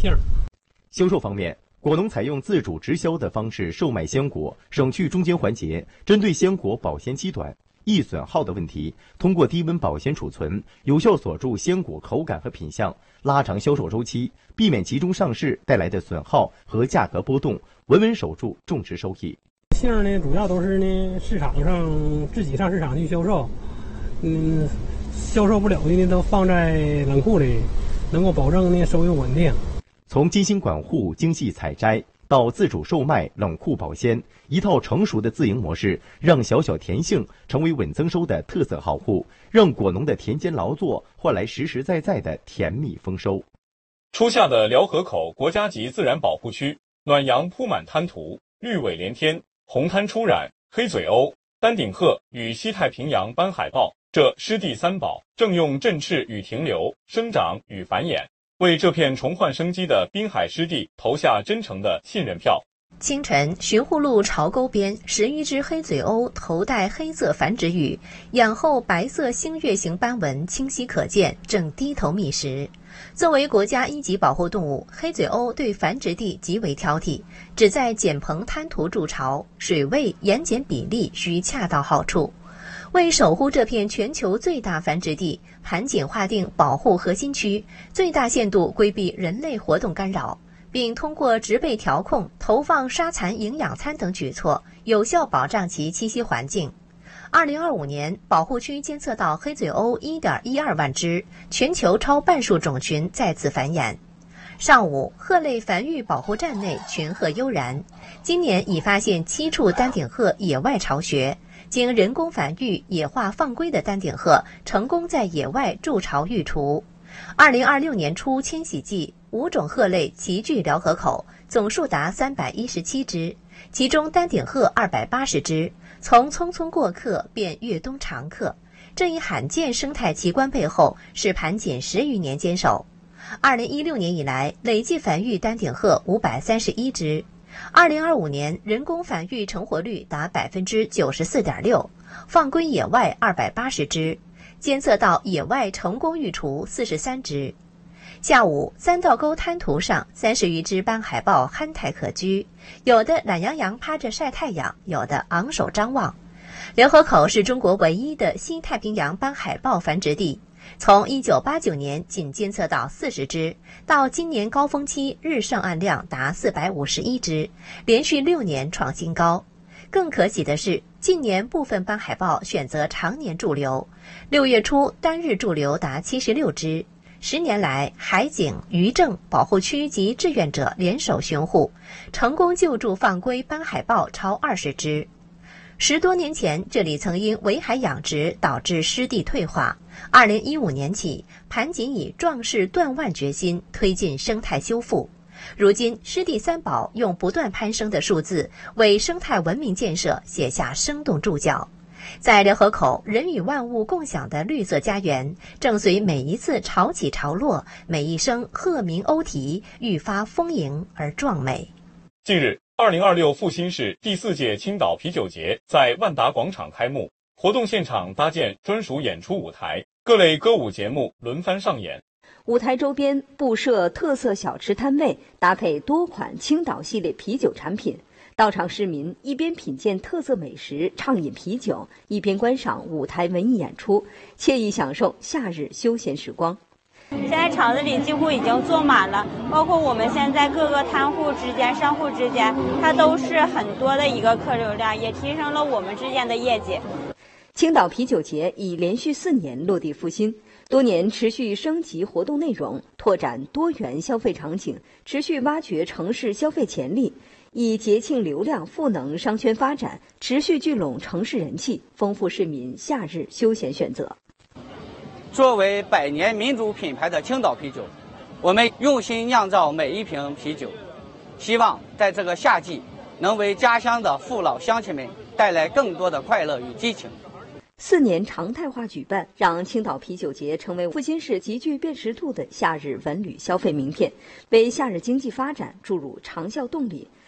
性。 销售方面，果农采用自主直销的方式售卖鲜果，省去中间环节，针对鲜果保鲜期短、易损耗的问题，通过低温保鲜储存，有效锁住鲜果口感和品相，拉长销售周期，避免集中上市带来的损耗和价格波动，稳稳守住种植收益。 杏呢，主要都是呢市场上自己上市场去销售，销售不了的呢都放在冷库里，能够保证呢收益稳定。 从精心管护、精细采摘到自主售卖、冷库保鲜，一套成熟的自营模式，让小小甜杏成为稳增收的特色好户，让果农的田间劳作换来实实在在的甜蜜丰收。 初夏的辽河口国家级自然保护区，暖阳铺满滩涂，绿尾连天，红滩初染，黑嘴鸥、丹顶鹤与西太平洋斑海豹这湿地三宝正用振翅与停留、生长与繁衍，为这片重焕生机的滨海湿地投下真诚的信任票。 清晨，寻护路潮沟边，10余只黑嘴鸥头戴黑色繁殖羽，仰后白色星月形斑纹清晰可见，正低头觅食。作为国家1级保护动物，黑嘴鸥对繁殖地极为挑剔，只在碱棚滩涂筑巢，水位、盐碱比例需恰到好处。为守护这片全球最大繁殖地，盘锦划定保护核心区，最大限度规避人类活动干扰，并通过植被调控、投放沙蚕营养餐等举措，有效保障其栖息环境。2025年，保护区监测到黑嘴鸥1.12万只，全球超半数种群在此繁衍。上午，鹤类繁育保护站内群鹤悠然。今年已发现7处丹顶鹤野外巢穴，经人工繁育、野化放归的丹顶鹤成功在野外筑巢育雏。2026年初迁徙季，5种鹤类齐聚辽河口，总数达317只，其中丹顶鹤280只，从匆匆过客变越冬常客。这一罕见生态奇观背后，是盘锦10余年坚守。2016年以来，累计繁育丹顶鹤531只。2025年人工繁育成活率达94.6%，放归野外280只，监测到野外成功育雏43只。下午，三道沟滩涂上30余只斑海豹酣台可居，有的懒洋洋趴着晒太阳，有的昂首张望。辽河口是中国唯一的西太平洋斑海豹繁殖地，从1989年仅监测到40只，到今年高峰期日上岸量达451只，连续6年创新高。更可喜的是，近年部分斑海豹选择常年驻留，6月初单日驻留达76只。10年来，海警、渔政、保护区及志愿者联手巡护，成功救助放归斑海豹超20只。10多年前，这里曾因围海养殖导致湿地退化。2015年起，盘锦以壮士断腕决心推进生态修复。如今，湿地三宝用不断攀升的数字为生态文明建设写下生动注脚。在辽河口，人与万物共享的绿色家园，正随每一次潮起潮落，每一声鹤鸣鸥啼，愈发丰盈而壮美。 近日，2026阜新市第4届青岛啤酒节在万达广场开幕，活动现场搭建专属演出舞台，各类歌舞节目轮番上演。 舞台周边布设特色小吃摊位，搭配多款青岛系列啤酒产品。到场市民一边品鉴特色美食，畅饮啤酒，一边观赏舞台文艺演出，惬意享受夏日休闲时光。 现在场子里几乎已经坐满了，包括我们现在各个摊户之间、商户之间，它都是很多的一个客流量，也提升了我们之间的业绩。 青岛啤酒节已连续4年落地复兴，多年持续升级活动内容，拓展多元消费场景，持续挖掘城市消费潜力，以节庆流量赋能商圈发展，持续聚拢城市人气，丰富市民夏日休闲选择。 作为100年民族品牌的青岛啤酒，我们用心酿造每一瓶啤酒，希望在这个夏季能为家乡的父老乡亲们带来更多的快乐与激情。 4年常态化举办，让青岛啤酒节成为阜新市极具辨识度的夏日文旅消费名片，为夏日经济发展注入长效动力。